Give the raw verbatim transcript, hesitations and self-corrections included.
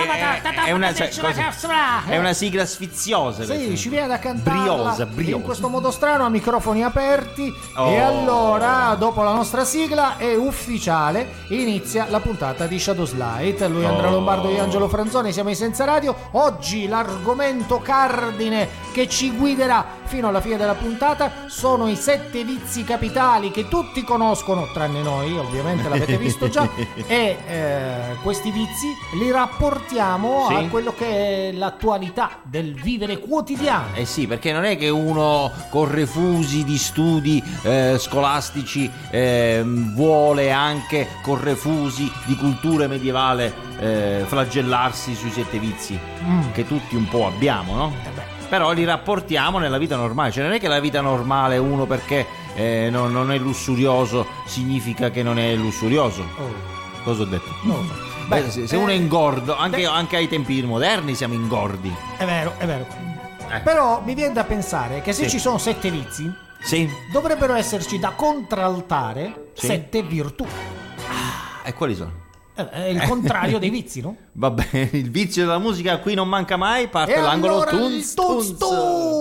è una, cioè, cosa, è una sigla sfiziosa. Sì, ci viene da cantarla briosa, briosa. in questo modo strano a microfoni aperti. Oh. E allora, dopo la nostra sigla è ufficiale, inizia la puntata di Shadows Light. Lui è Andrea Oh. Lombardo e Angelo Franzoni, siamo in Senza Radio. Oggi l'argomento cardine che ci guiderà fino alla fine della puntata sono i sette vizi capitali che tutti conoscono, tranne noi, ovviamente l'avete visto già. E eh, questi vizi li rapportiamo sì. a quello che è l'attualità del vivere quotidiano. Eh sì, perché non è che uno con refusi di studi eh, scolastici eh, vuole anche con refusi di cultura medievale eh, flagellarsi sui sette vizi mm. che tutti un po' abbiamo, no? Eh beh. Però li rapportiamo nella vita normale, cioè non è che la vita normale uno perché eh, non, non è lussurioso significa che non è lussurioso. Oh. Cosa ho detto? Non lo so. Beh, Beh, se, se uno è ingordo, anche, anche ai tempi moderni siamo ingordi. È vero, è vero. Eh. Però mi viene da pensare che se Sì. ci sono sette vizi, Sì. dovrebbero esserci da contraltare Sì. sette virtù. E quali sono? Eh, È il contrario dei vizi, no? Va bene, il vizio della musica qui non manca mai, parte E l'angolo allora tunz, il tunz, tunz.